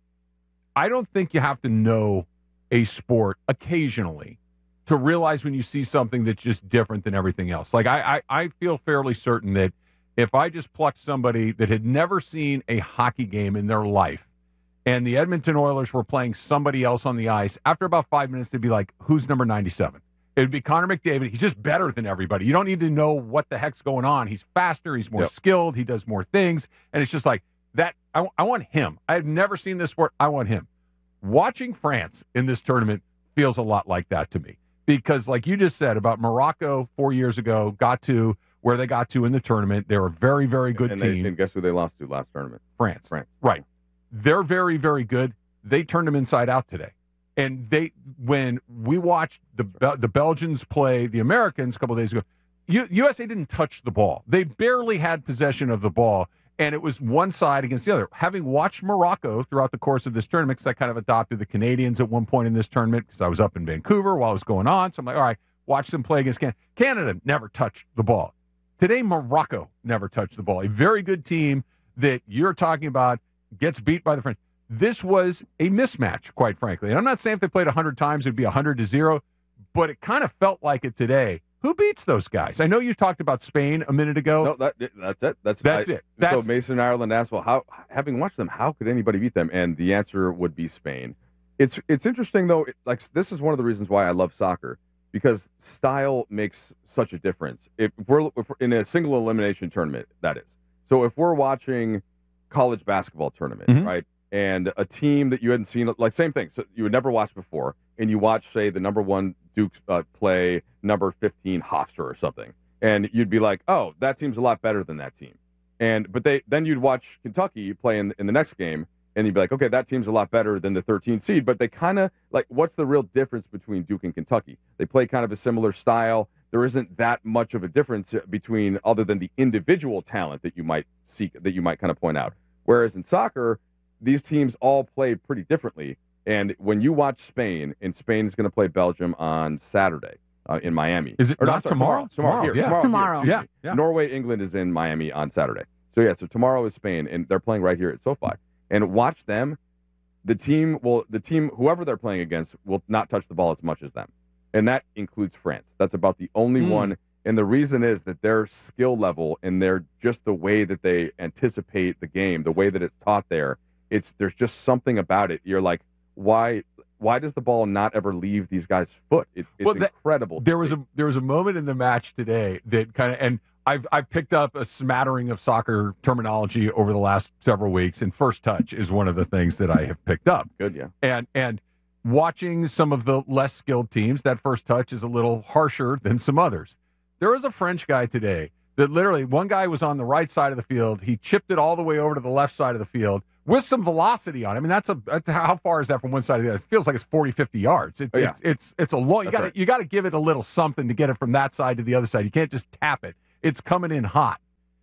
I don't think you have to know a sport occasionally to realize when you see something that's just different than everything else. Like I, I, I feel fairly certain that if I just plucked somebody that had never seen a hockey game in their life, and the Edmonton Oilers were playing somebody else on the ice, after about five minutes, they'd be like, who's number ninety-seven? It would be Connor McDavid. He's just better than everybody. You don't need to know what the heck's going on. He's faster. He's more Yep. skilled. He does more things. And it's just like that. I, I want him. I've never seen this sport. I want him. Watching France in this tournament feels a lot like that to me. Because like you just said about Morocco four years ago, got to where they got to in the tournament. They're a very, very good and team. They, and guess who they lost to last tournament? France. France. Right. They're very, very good. They turned them inside out today. And they, when we watched the the Belgians play the Americans a couple of days ago, U, U S A didn't touch the ball. They barely had possession of the ball, and it was one side against the other. Having watched Morocco throughout the course of this tournament, because I kind of adopted the Canadians at one point in this tournament, because I was up in Vancouver while it was going on. So I'm like, all right, watch them play against Canada. Canada never touched the ball. Today, Morocco never touched the ball. A very good team that you're talking about gets beat by the French. This was a mismatch, quite frankly. And I'm not saying if they played one hundred times, it'd be one hundred to zero, but it kind of felt like it today. Who beats those guys? I know you talked about Spain a minute ago. No, that, that's it. That's, That's I, it. That's, so Mason Ireland asked, well, how, having watched them, how could anybody beat them? And the answer would be Spain. It's it's interesting, though. It, like this is one of the reasons why I love soccer, because style makes such a difference. If we're, if we're in a single elimination tournament, that is. So if we're watching college basketball tournament, Mhm. right? And a team that you hadn't seen, like same thing, so you had never watched before, and you watch, say, the number one Duke uh, play number fifteen Hofstra or something, and you'd be like, oh, that team's a lot better than that team. And but they then you'd watch Kentucky play in in the next game, and you'd be like, okay, that team's a lot better than the thirteen seed. But they kind of like, what's the real difference between Duke and Kentucky? They play kind of a similar style. There isn't that much of a difference between, other than the individual talent that you might seek, that you might kind of point out. Whereas in soccer, these teams all play pretty differently. And when you watch Spain, and Spain is going to play Belgium on Saturday uh, in Miami. Is it Or, no, not I'm sorry, tomorrow? Tomorrow, Tomorrow, here. yeah. Tomorrow, Tomorrow. here, Yeah, excuse me. yeah. Norway, England is in Miami on Saturday. So, yeah, so tomorrow is Spain, and they're playing right here at SoFi. And watch them. The team will, the team, whoever they're playing against, will not touch the ball as much as them. And that includes France. That's about the only Mm. one. And the reason is that their skill level and their just the way that they anticipate the game, the way that it's taught there, it's there's just something about it. You're like, why why does the ball not ever leave these guys' foot? It, it's Well, that- incredible. to There was see. a there was a moment in the match today that kind of, and I've I've picked up a smattering of soccer terminology over the last several weeks, and first touch is one of the things that I have picked up. Good, yeah. And and watching some of the less skilled teams, that first touch is a little harsher than some others. There was a French guy today that literally, one guy was on the right side of the field. He chipped it all the way over to the left side of the field with some velocity on it. I mean, that's a that's, how far is that from one side to the other? It feels like it's forty, fifty yards. It, Oh, yeah. It's it's it's a long. You That's got to right. you got to give it a little something to get it from that side to the other side. You can't just tap it. It's coming in hot.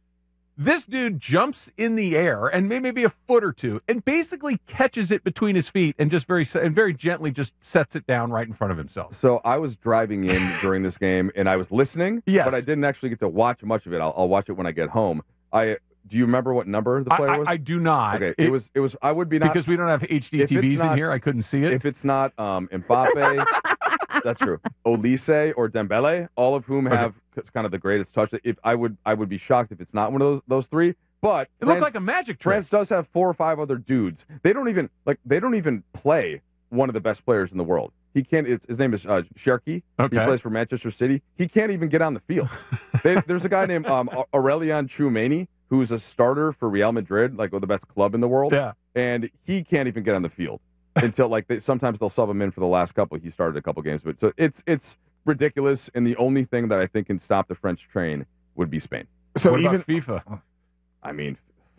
This dude jumps in the air and may- maybe a foot or two, and basically catches it between his feet and just very and very gently just sets it down right in front of himself. So I was driving in during this game, and I was listening, Yes. but I didn't actually get to watch much of it. I'll, I'll watch it when I get home. I do you remember what number the I, player I, was? I do not. Okay, it, was it was I would be not because we don't have H D if T Vs it's not- in here. I couldn't see it. If it's not um, Mbappe, that's true. Olise or Dembele, all of whom Okay. have c- kind of the greatest touch. If I would, I would be shocked if it's not one of those those three. But It looked France- like a magic trick. France does have four or five other dudes. They don't even like. They don't even play one of the best players in the world. He can't. It's, his name is uh, Cherki. Okay. He plays for Manchester City. He can't even get on the field. they, there's a guy named um, Aurelian Tchouameni who's a starter for Real Madrid, like the best club in the world. Yeah. And he can't even get on the field. until like they, sometimes they'll sub him in for the last couple. He started a couple games, but so it's it's ridiculous. And the only thing that I think can stop the French train would be Spain. So what even about FIFA, I mean,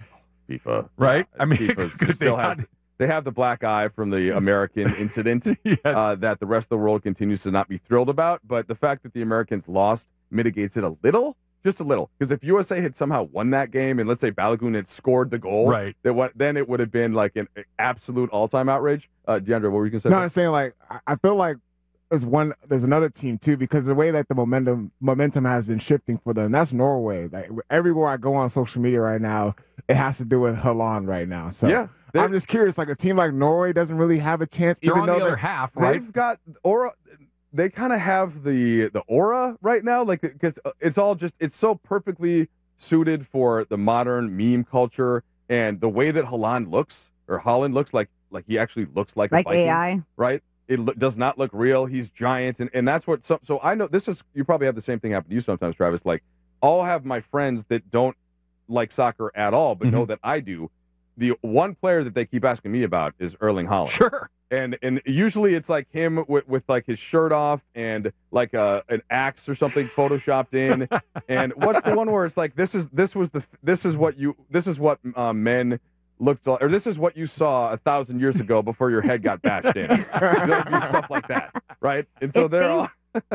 FIFA, right? uh, I mean, FIFA's could still they have, not- they have the black eye from the American incident Yes. uh, that the rest of the world continues to not be thrilled about. But the fact that the Americans lost mitigates it a little, just a little. Because if U S A had somehow won that game, and let's say Balogun had scored the goal, Right. that what, then it would have been like an absolute all-time outrage. Uh, DeAndre, what were you going to say? No, I'm saying like I- I feel like there's one, there's another team too because the way that the momentum momentum has been shifting for them. That's Norway. Like everywhere I go on social media right now, it has to do with Haaland right now. So Yeah. I'm just curious. Like a team like Norway doesn't really have a chance. They're even on though the other they're- half, right? They've got aura. They kind of have the the aura right now, like because it's all just it's so perfectly suited for the modern meme culture and the way that Haaland looks or Holland looks like like he actually looks like Like a Viking, A I. right? It lo- does not look real. He's giant, and, and that's what. So, so I know this is. You probably have the same thing happen to you sometimes, Travis. Like I'll have my friends that don't like soccer at all, but know that I do. The one player that they keep asking me about is Erling Haaland. Sure. And and usually it's like him with, with like his shirt off and like a an axe or something photoshopped in. And what's the one where it's like this is this was the this is what you this is what uh, men looked like, or this is what you saw a thousand years ago before your head got bashed in. There'll be stuff like that, right? And so If they're they- all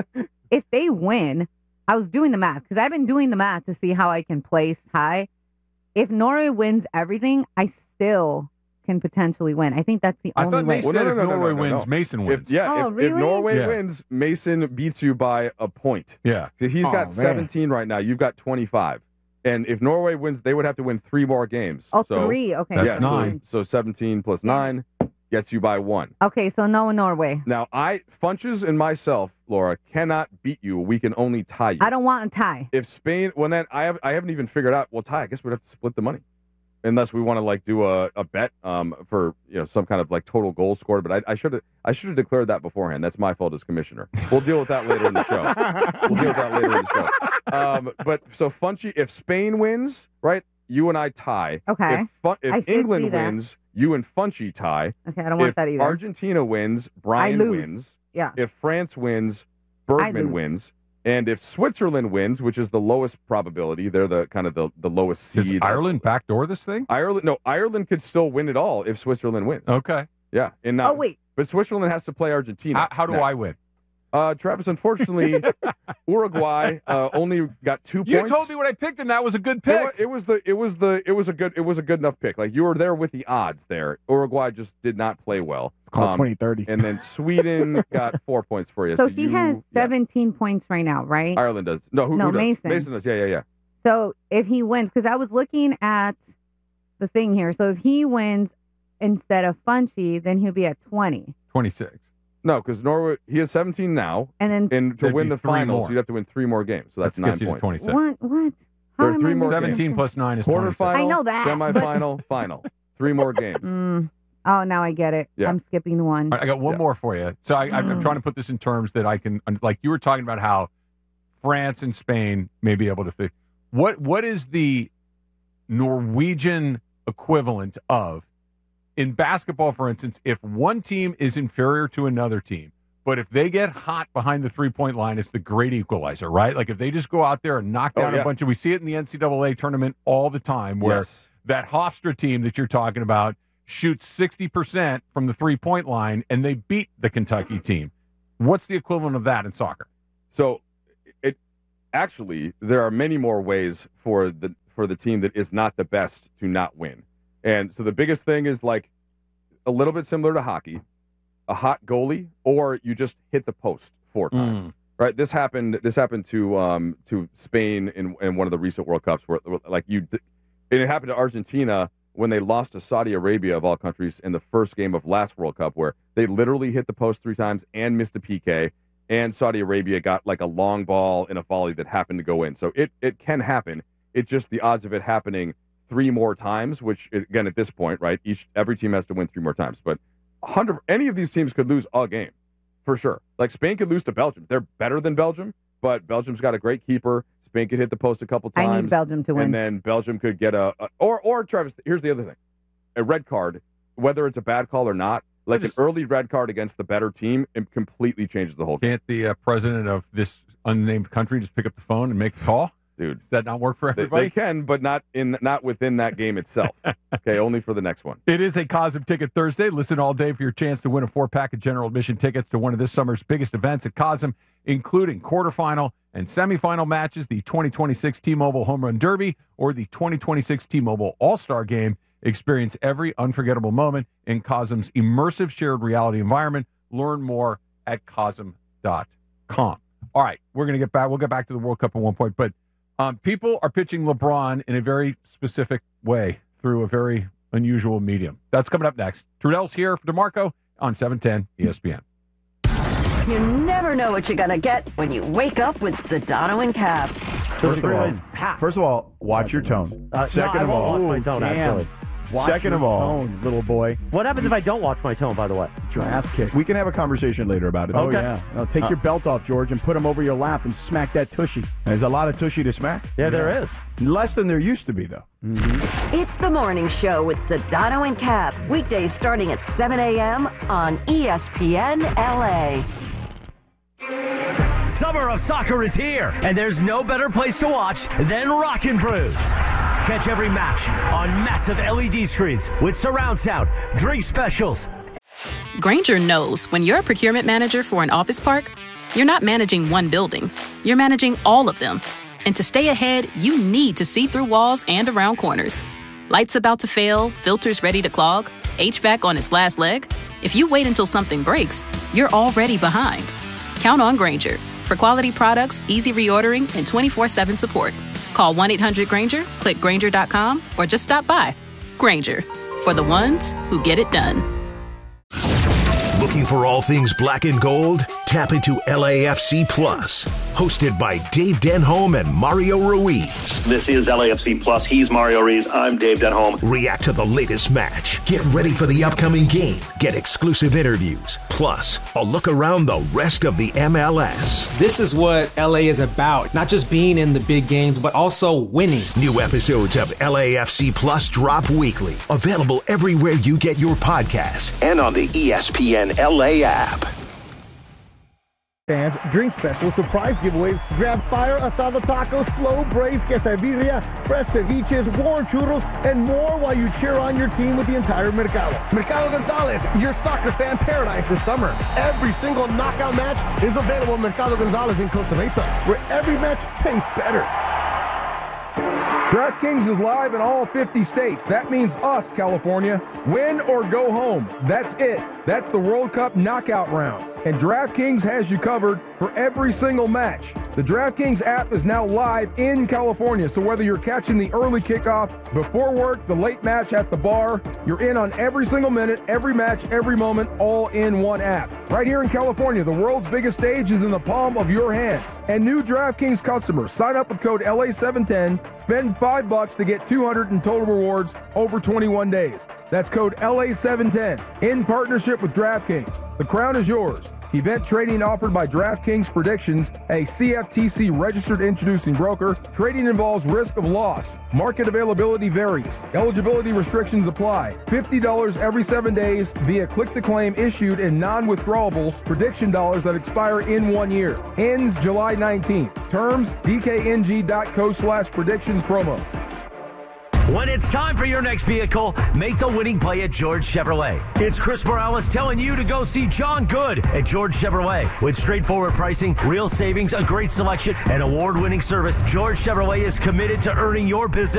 If they win, I was doing the math because I've been doing the math to see how I can place high. If Norway wins everything, I still can potentially win. I think that's the I only thought way. they said if Norway wins, Mason wins. If, yeah, Oh, if, if really? Norway Yeah. wins, Mason beats you by a point. Yeah. So he's Oh, got man. seventeen right now. You've got twenty-five. And if Norway wins, they would have to win three more games. Oh, so, three. Okay. That's yeah, so- nine. So, seventeen plus nine gets you by one. Okay, so no Norway. Now, I, Funches and myself, Laura, cannot beat you. We can only tie you. I don't want a tie. If Spain, well, then I, have, I haven't even figured out, well, tie, I guess we'd have to split the money. Unless we want to like do a, a bet um, for you know some kind of like total goal scored, but I should have I should have declared that beforehand. That's my fault as commissioner. We'll deal with that later in the show. We'll deal with that later in the show. Um, but so Funchy, if Spain wins, right, you and I tie. Okay. If, Fun- I if should see England that. wins, you and Funchy tie. Okay, I don't want if that either. Argentina wins, Brian lose. wins. Yeah. If France wins, I Bergman lose. wins. And if Switzerland wins, which is the lowest probability, they're the kind of the, the lowest Does seed. Ireland backdoor this thing? Ireland, no, Ireland could still win it all if Switzerland wins. Okay. Yeah, and now, Oh, wait. but Switzerland has to play Argentina. How, how do next. I win? Uh, Travis, unfortunately, Uruguay uh, only got two You points. told me what I picked, and that was a good It pick. wa- It was the it was the it was a good it was a good enough pick. Like you were there with the odds there. Uruguay just did not play well. It's called Um, twenty thirty. And then Sweden got four points for you. So So, he you, has yeah, seventeen points right now, right? Ireland does. No, who, No, who does? Mason. Mason does. Yeah, yeah, yeah. So if he wins, because I was looking at the thing here. So if he wins instead of Funchy, then he'll be at twenty. twenty-six. No, because Norway he has seventeen now, And then and to That'd win be the three finals, more. you'd have to win three more games. So that's That nine gets you to points. twenty-six. what? What? How There are am three I more missing seventeen something? plus nine is twenty-six. Quarterfinal, I know that, but- semifinal, final. Three more games. Mm. Oh, now I get it. Yeah. I'm skipping one. All right, I got one Yeah. more for you. So I, I'm, I'm Mm. trying to put this in terms that I can, like you were talking about how France and Spain may be able to fix. What What is the Norwegian equivalent of, in basketball, for instance, if one team is inferior to another team, but if they get hot behind the three-point line, it's the great equalizer, right? Like if they just go out there and knock Oh, down yeah. a bunch of, we see it in the N C double A tournament all the time where Yes. that Hofstra team that you're talking about shoots sixty percent from the three-point line, and they beat the Kentucky team. What's the equivalent of that in soccer? So, it actually there are many more ways for the for the team that is not the best to not win. And so the biggest thing is like a little bit similar to hockey, a hot goalie, or you just hit the post four times. Right. This happened. This happened to um to Spain in in one of the recent World Cups where like you, and it happened to Argentina when they lost to Saudi Arabia of all countries in the first game of last World Cup, where they literally hit the post three times and missed a P K, and Saudi Arabia got like a long ball in a volley that happened to go in. So it it can happen. It's just the odds of it happening three more times, which again at this point, right? Each every team has to win three more times, but one hundred any of these teams could lose a game. For sure. Like Spain could lose to Belgium. They're better than Belgium, but Belgium's got a great keeper. Spain could hit the post a couple I times. need Belgium to win. And then Belgium could get a, a or or Travis, here's the other thing. A red card, whether it's a bad call or not, Like an early red card against the better team, it completely changes the whole game. Can't the uh, president of this unnamed country just pick up the phone and make the call? Dude, does that not work for They, everybody? they can, but not in not within that game itself. Okay, only for the next one. It is a Cosm Ticket Thursday. Listen all day for your chance to win a four-pack of general admission tickets to one of this summer's biggest events at Cosm, including quarterfinal and semifinal matches, the twenty twenty-six T-Mobile Home Run Derby, or the twenty twenty-six T-Mobile All-Star Game. Experience every unforgettable moment in Cosm's immersive shared reality environment. Learn more at cosm dot com. All right, we're going to get back. We'll get back to the World Cup at one point, but um, people are pitching LeBron in a very specific way through a very unusual medium. That's coming up next. Trudell's here for DeMarco on seven ten E S P N. You never know what you're going to get when you wake up with Sedano and Cap. First of, all, first of all, watch your tone. Uh, Second no, I of won't all, watch my tone, damn. actually. Watch Second your of all, tone, little boy. What happens if I don't watch my tone, by the way? Get your ass kicked. We can have a conversation later about it. Okay. Oh, yeah. Now, take Uh, your belt off, George, and put him over your lap and smack that tushy. There's a lot of tushy to smack. Yeah, there is. Less than there used to be, though. Mm-hmm. It's the morning show with Sedano and Cap. Weekdays starting at seven a.m. on E S P N L A. Summer of soccer is here, and there's no better place to watch than Rockin' Brews. Catch every match on massive L E D screens with surround sound, drink specials. Grainger knows when you're a procurement manager for an office park, you're not managing one building, you're managing all of them. And to stay ahead, you need to see through walls and around corners. Lights about to fail, filters ready to clog, H V A C on its last leg. If you wait until something breaks, you're already behind. Count on Grainger for quality products, easy reordering, and twenty-four seven support. Call one eight hundred Grainger, click Grainger dot com, or just stop by. Grainger, for the ones who get it done. Looking for all things black and gold? Tap into L A F C Plus, hosted by Dave Denholm and Mario Ruiz. This is L A F C Plus. He's Mario Ruiz. I'm Dave Denholm. React to the latest match. Get ready for the upcoming game. Get exclusive interviews. Plus, a look around the rest of the M L S. This is what L A is about. Not just being in the big games, but also winning. New episodes of L A F C Plus drop weekly. Available everywhere you get your podcasts and on the E S P N L A app. Fans, drink specials, surprise giveaways, grab fire, asada tacos, slow braised quesadilla, fresh ceviches, warm churros, and more while you cheer on your team with the entire Mercado. Mercado Gonzalez, your soccer fan paradise this summer. Every single knockout match is available at Mercado Gonzalez in Costa Mesa, where every match tastes better. DraftKings is live in all fifty states. That means us, California. Win or go home. That's it. That's the World Cup knockout round. And DraftKings has you covered for every single match. The DraftKings app is now live in California, so whether you're catching the early kickoff, before work, the late match at the bar, you're in on every single minute, every match, every moment, all in one app. Right here in California, the world's biggest stage is in the palm of your hand. And new DraftKings customers, sign up with code L A seven ten, spend five bucks to get two hundred in total rewards over twenty-one days. That's code L A seven ten in partnership with DraftKings. The crown is yours. Event trading offered by DraftKings Predictions, a C F T C registered introducing broker. Trading involves risk of loss. Market availability varies. Eligibility restrictions apply. fifty dollars every seven days via click-to-claim issued in non-withdrawable prediction dollars that expire in one year. Ends July nineteenth. Terms, D K N G dot co slash predictions promo. When it's time for your next vehicle, make the winning play at George Chevrolet. It's Chris Morales telling you to go see John Good at George Chevrolet. With straightforward pricing, real savings, a great selection, and award-winning service, George Chevrolet is committed to earning your business